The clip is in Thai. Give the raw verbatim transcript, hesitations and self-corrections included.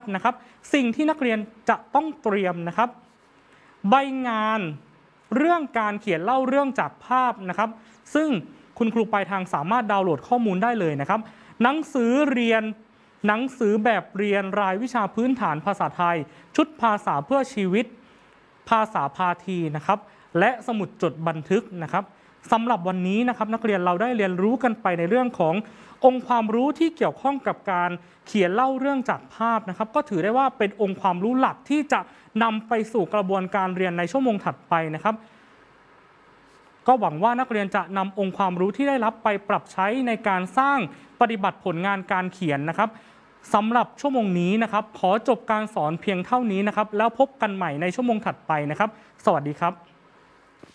นะครับสิ่งที่นักเรียนจะต้องเตรียมนะครับใบงานเรื่องการเขียนเล่าเรื่องจากภาพนะครับซึ่งคุณครูปลายทางสามารถดาวน์โหลดข้อมูลได้เลยนะครับหนังสือเรียนหนังสือแบบเรียนรายวิชาพื้นฐานภาษาไทยชุดภาษาเพื่อชีวิตภาษาพาทีนะครับและสมุดจดบันทึกนะครับสำหรับวันนี้นะครับนักเรียนเราได้เรียนรู้กันไปในเรื่องขององค์ความรู้ที่เกี่ยวข้องกับการเขียนเล่าเรื่องจากภาพนะครับก็ถือได้ว่าเป็นองค์ความรู้หลักที่จะนำไปสู่กระบวนการเรียนในชั่วโมงถัดไปนะครับก็หวังว่านักเรียนจะนำองค์ความรู้ที่ได้รับไปปรับใช้ในการสร้างปฏิบัติผลงานการเขียนนะครับสำหรับชั่วโมงนี้นะครับขอจบการสอนเพียงเท่านี้นะครับแล้วพบกันใหม่ในชั่วโมงถัดไปนะครับสวัสดีครับ